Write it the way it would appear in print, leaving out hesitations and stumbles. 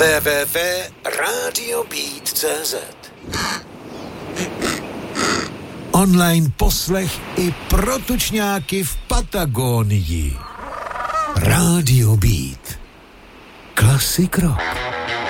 www.radiobeat.cz. Online poslech i pro tučňáky v Patagonii. Radio Beat. Classic rock.